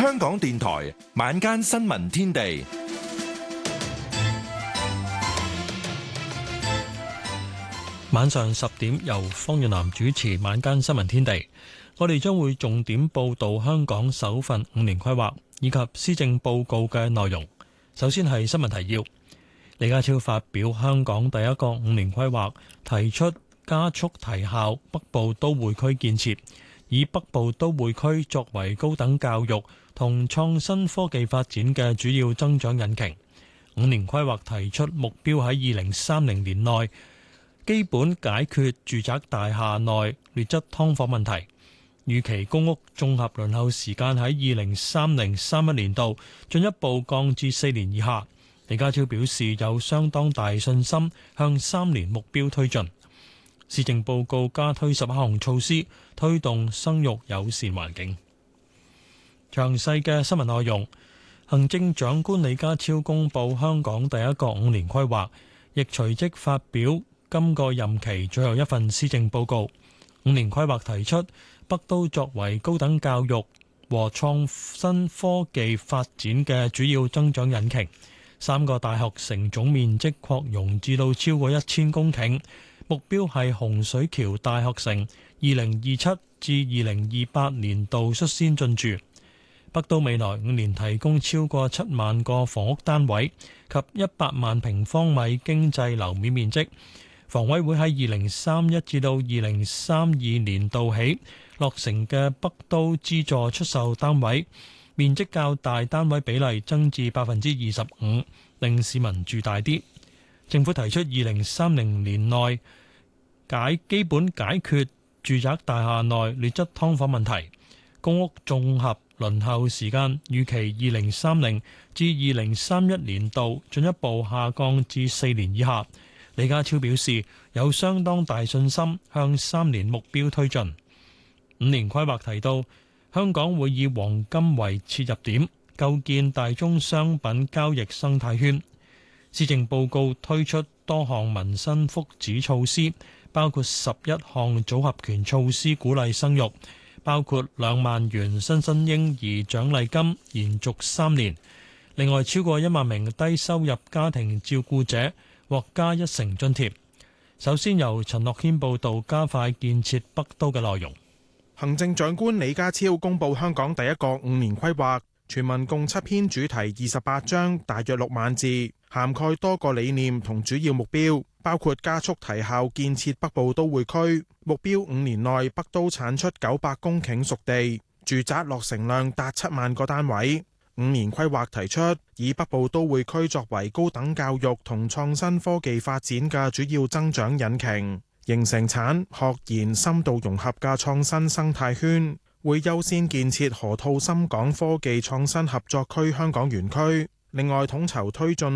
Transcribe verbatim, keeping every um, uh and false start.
香港電台晚間新聞天地， 晚上十點由方遠南主持晚間新聞天地。我哋將會重點報道香港首份五年規劃以及施政報告嘅內容。首先係新聞提要。李家超發表香港第一個五年規劃，提出加速提效北部都會區建設，以北部都會區作為高等教育同創新科技發展嘅主要增長引擎。五年規劃提出目標喺二零三零年內基本解決住宅大廈內劣質劏房問題。預期公屋綜合輪候時間喺二零三零三一年度進一步降至四年以下。李家超表示有相當大信心向三年目標推進。施政報告加推十一項措施，推動生育友善環境。詳細嘅新聞內容，行政長官李家超公布香港第一個五年規劃，亦隨即發表今個任期最後一份施政報告。五年規劃提出北都作為高等教育和創新科技發展嘅主要增長引擎。三個大學城總面積擴容至到超過一千公頃，目標係洪水橋大學城二零二七至二零二八年度率先進駐。北都未來五年提供超過七萬個房屋單位及一百萬平方米經濟樓面面積。房委會喺二零三一至到二零三二年度起落成嘅北都資助出售單位，面積較大單位比例增至百分之二十五，令市民住大啲。政府提出二零三零年內解基本解決住宅大廈內劣質劏房問題。公屋綜合輪候時間預期二零三零至二零三一年度進一步下降至四年以下。李家超表示有相當大信心向三年目標推進。五年規劃提到，香港會以黃金為切入點，構建大宗商品交易生態圈。施政報告推出多項民生福祉措施，包括十一項組合拳措施鼓勵生育，包括兩萬元新生嬰兒獎勵金延續三年。另外，超過一萬名低收入家庭照顧者獲加一成津貼。首先由陳樂軒報導加快建設北都嘅內容。 行政長官李家超公布香港第一個五年規劃，全文共七篇主題二十八章，大約六萬字，涵蓋多個理念同主要目標，包括加速提效建設北部都會區，目標五年內北都產出九百公頃熟地，住宅落成量達七萬個單位。五年規劃提出以北部都會區作為高等教育同創新科技發展嘅主要增長引擎，形成產學研深度融合嘅創新生態圈，會優先建設河套深港科技創新合作區香港園區。另外，統籌推進